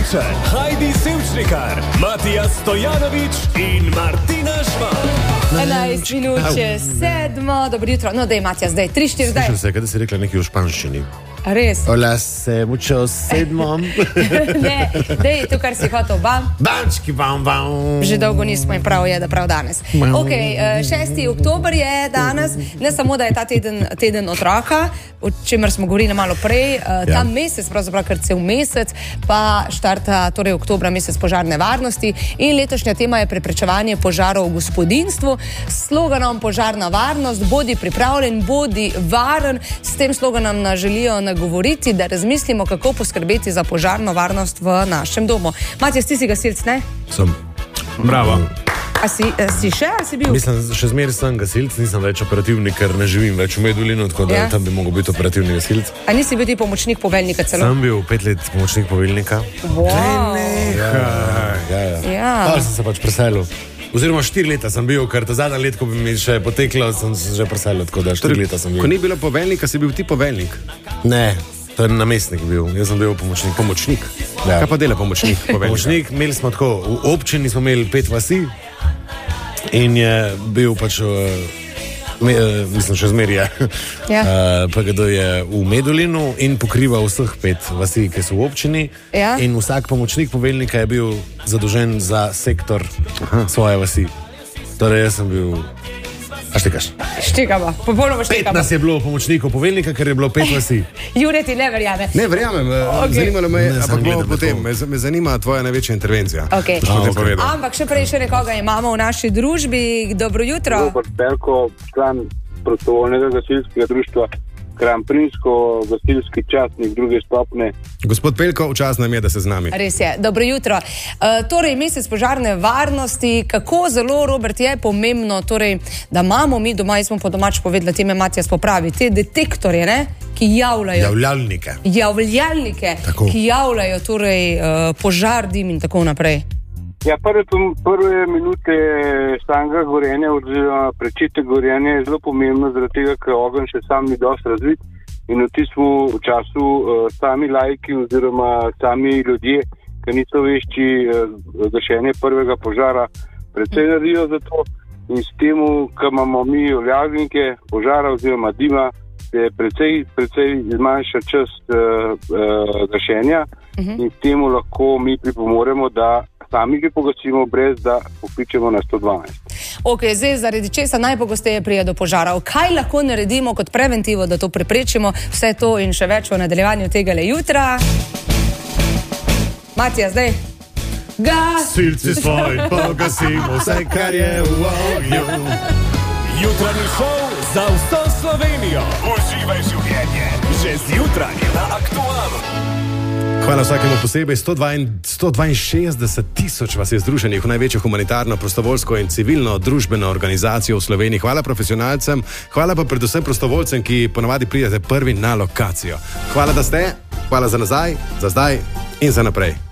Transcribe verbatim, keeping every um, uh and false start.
Avčan, Heidi Sevčnikar, Matija Stojanović in Martina Žvan. enajst minut čez sedmo, dobro jutro. No, daj, Matija, zdaj, tri, štiri, zdaj. Slišal se, kada si rekla nekaj v španščini. Res? Hola, se mucho sedmo. Ne, dej, to, kar si hotel, bam. Bančki, bam, bam. Že dolgo nismo in prav je, da prav danes. Ok, šesti oktober je danes, ne samo, da je ta teden, teden otroka, o čemer smo govorili malo prej, ta ja. mesec, pravzaprav kar cel mesec, pa štarta torej oktobra mesec požarne varnosti in letošnja tema je preprečevanje požarov v gospodinjstvu s sloganom Požarna varnost, bodi pripravljen, bodi varen. S tem sloganom nas želijo nagovoriti, da razmislimo, kako poskrbeti za požarno varnost v našem domu. Matija, ti si gasilc, ne? Sem. Bravo. A si, a si še, ali si bil? Mislim, še zmeraj sem gasilc, nisem več operativni, ker ne živim več v Medulinu, tako da ja. tam bi mogel biti operativni gasilc. A nisi bil ti pomočnik poveljnika celo? Sem bil pet let pomočnik poveljnika. Wow. Ja, ja, ja. Ja. Pa sem se pač preselil. Oziroma štiri leta sem bil, ker ta zadnja let, ko bi mi še poteklo, sem se že preselil, tako da štiri leta sem bil. Ko ni bilo poveljnika, si bil ti poveljnik? Ne, to je namestnik bil, jaz sem bil pomočnik. Pomočnik? Ja. Kaj pa dela pomočnik poveljnika? Pomočnik, imeli smo tako, v občini smo imeli pet vasi in je bil pač, me, mislim, še zmer je, ja. pa kdo je v Medulinu in pokriva vseh pet vasi, ki so v občini ja. in vsak pomočnik poveljnika je bil zadolžen za sektor Aha. svoje vasi. Torej, jaz sem bil... A štekaš? Štekamo, popolnoma štekamo. Pet nas je bilo pomočnikov poveljnika, ker je bilo pet vasi. Jure ti ne verjame. Ne, verjamem, okay. zanimalo me je, ampak bomo potem, me, me zanima tvoja največja intervencija. Okay. A, okay. Ampak še prej še nekoga imamo v naši družbi. Dobro jutro. Robert Pelko, član prostovoljnega gasilskega društva Kranj Prinjsko, gasilski častnik druge stopne. Gospod Pelko, čas nam je, da se z nami. Res je, dobro jutro. Uh, torej, mesec požarne varnosti, kako zelo, Robert, je pomembno, torej, da imamo mi doma, jaz smo po domač povedali, teme Matija spopravi, te detektorje, ne, ki javljajo. Javljalnike. Javljalnike, tako. Ki javljajo torej, uh, požar, dim in tako naprej. Ja, prve, prve minute samega gorjenja oziroma pričetek gorjenja je zelo pomembno, zaradi tega, ker ogenj še sam ni dosti razvit in v tistem v času uh, sami lajki oziroma sami ljudje, ki niso vešči uh, gašenje prvega požara, predvsej naredijo za to in s temu, ko imamo mi javljalnike požara oziroma dima, se je predvsej, predvsej zmanjša čas uh, uh, gašenja uh-huh. in s temu lahko mi pripomoremo, da sami ga pogasimo, brez da pokličemo na sto dvanajst. Ok, zdaj zaradi česa najpogosteje pride do požarov. Kaj lahko naredimo kot preventivo, da to preprečimo? Vse to in še več v nadaljevanju tegale jutra. Matija, zdaj. Gasilci svoj, pogasimo vse, kar je v ognju. Jutranji šov za vso Slovenijo. Uživaj življenje. Že zjutraj na Aktualu. Hvala vsakemu posebej. sto dvainšestdeset tisoč vas je združenih v največjo humanitarno, prostovoljsko in civilno družbeno organizacijo v Sloveniji. Hvala profesionalcem, hvala pa predvsem prostovoljcem, ki ponavadi pridete prvi na lokacijo. Hvala, da ste, hvala za nazaj, za zdaj in za naprej.